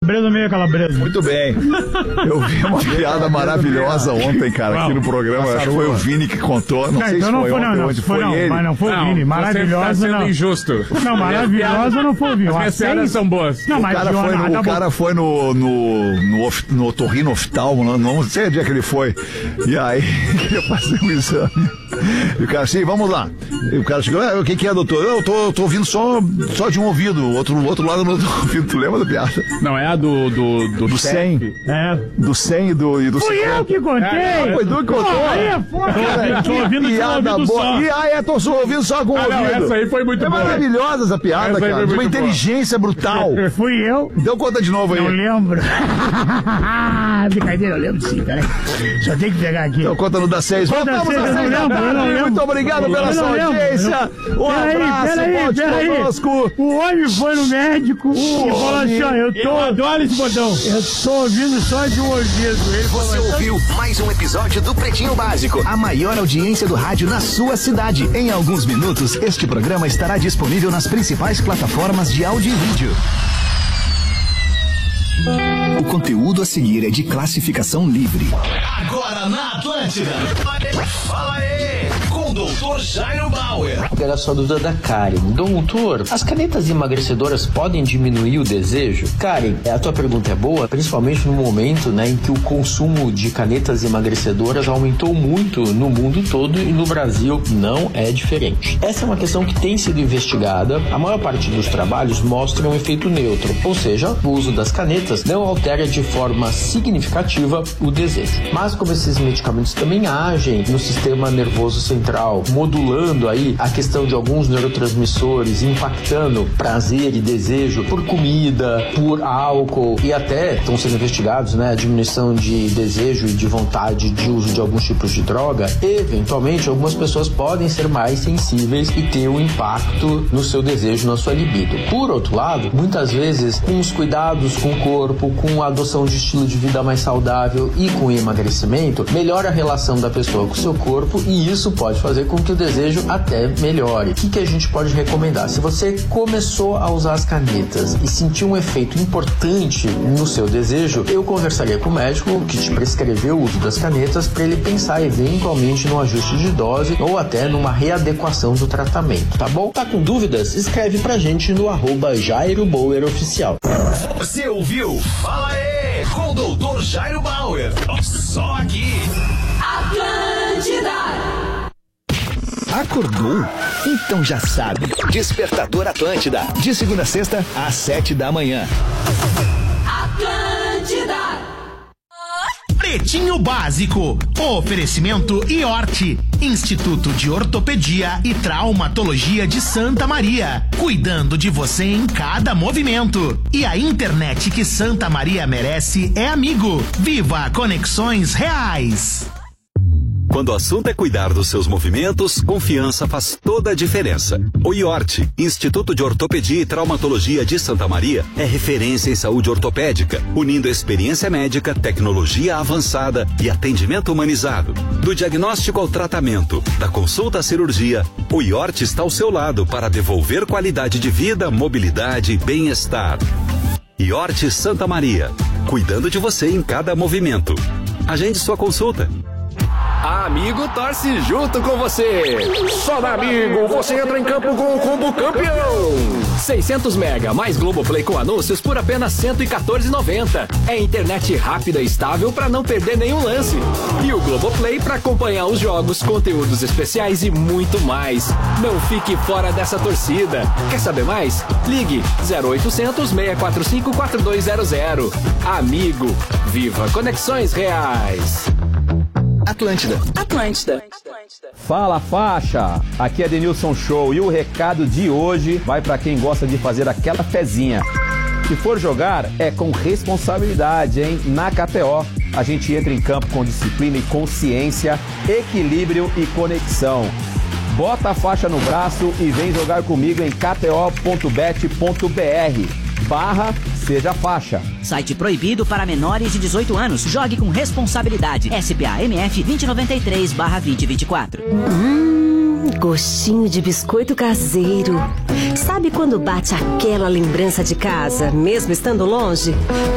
calabresa, meia calabresa. Muito bem. Eu vi uma piada maravilhosa ontem, cara, aqui no programa. Acho que foi o Vini que contou. Não sei se foi ontem, onde foi ele. Mas não foi o Vini. Maravilhosa, não. Injusto. Não, maravilhosa não foi o Vini. As minhas piadas são boas. Não, mas o cara foi no otorrino oftalmo, não sei onde é que ele foi. E aí, queria fazer um exame. E o cara assim, vamos lá. E o cara chegou, o que é, doutor? Eu tô ouvindo só de um ouvido, outro lado não tô ouvindo. Tu lembra da piada? Não, é a do 100. É. Do 100 e do 50. Fui eu que contei. Foi tu que contou. Aí é foda. Tô ouvindo só. E aí, tô ouvindo só com o ouvido. Não, essa aí foi muito boa. É maravilhosa essa piada, cara. De uma inteligência brutal. Fui eu. Então conta de novo aí. Não lembro. Brincadeira, eu lembro sim, peraí. Só tem que pegar aqui. Então conta no da 6. Voltamos a 6 da tarde. Muito obrigado pela sua audiência. Um abraço, volte conosco. O homem foi no médico e falou assim, ó, eu adoro esse botão. Eu tô ouvindo só de um ouvido. Ele Você ouviu mais um episódio do Pretinho Básico, a maior audiência do rádio na sua cidade. Em alguns minutos, este programa estará disponível nas principais plataformas de áudio e vídeo. O conteúdo a seguir é de classificação livre. Agora na Atlântida. Fala aí, com o Dr. Jairo Bauer. Vou pegar sua dúvida da Karen. Doutor, as canetas emagrecedoras podem diminuir o desejo? Karen, a tua pergunta é boa, principalmente no momento, né, em que o consumo de canetas emagrecedoras aumentou muito no mundo todo e no Brasil não é diferente. Essa é uma questão que tem sido investigada. A maior parte dos trabalhos mostra um efeito neutro, ou seja, o uso das canetas não altera de forma significativa o desejo. Mas como esses medicamentos também agem no sistema nervoso central, modulando aí a questão de alguns neurotransmissores, impactando prazer e desejo por comida, por álcool e até estão sendo investigados, né, a diminuição de desejo e de vontade de uso de alguns tipos de droga, eventualmente algumas pessoas podem ser mais sensíveis e ter um impacto no seu desejo, na sua libido. Por outro lado, muitas vezes com os cuidados com o corpo, com a adoção de estilo de vida mais saudável e com o emagrecimento, melhora a relação da pessoa com o seu corpo e isso pode fazer com que o desejo até melhore. O que a gente pode recomendar? Se você começou a usar as canetas e sentiu um efeito importante no seu desejo, eu conversaria com o médico que te prescreveu o uso das canetas para ele pensar eventualmente no ajuste de dose ou até numa readequação do tratamento, tá bom? Tá com dúvidas? Escreve pra gente no @JairoBauerOficial. Você ouviu? Fala aí, com o Dr. Jairo Bauer. Só aqui. Atlântida. Acordou? Então já sabe. Despertador Atlântida. De segunda a sexta, às 7 da manhã. Atlântida. Pretinho Básico. Oferecimento IORT, Instituto de Ortopedia e Traumatologia de Santa Maria. Cuidando de você em cada movimento. E a internet que Santa Maria merece é Amigo. Viva Conexões Reais. Quando o assunto é cuidar dos seus movimentos, confiança faz toda a diferença. O IORT, Instituto de Ortopedia e Traumatologia de Santa Maria, é referência em saúde ortopédica, unindo experiência médica, tecnologia avançada e atendimento humanizado. Do diagnóstico ao tratamento, da consulta à cirurgia, o IORT está ao seu lado para devolver qualidade de vida, mobilidade e bem-estar. IORT Santa Maria, cuidando de você em cada movimento. Agende sua consulta. A Amigo torce junto com você. Só na Amigo você entra em campo com o combo campeão. 600 mega mais Globoplay com anúncios por apenas R$114,90. É internet rápida e estável para não perder nenhum lance. E o Globoplay para acompanhar os jogos, conteúdos especiais e muito mais. Não fique fora dessa torcida. Quer saber mais? Ligue 0800 645 4200. Amigo, viva Conexões Reais. Atlântida. Fala, faixa! Aqui é Denilson Show e o recado de hoje vai para quem gosta de fazer aquela fezinha. Se for jogar, é com responsabilidade, hein? Na KTO, a gente entra em campo com disciplina e consciência, equilíbrio e conexão. Bota a faixa no braço e vem jogar comigo em kto.bet.br/Seja Faixa. Site proibido para menores de 18 anos. Jogue com responsabilidade. SPA-MF 2093/2024. Gostinho de biscoito caseiro. Sabe quando bate aquela lembrança de casa, mesmo estando longe?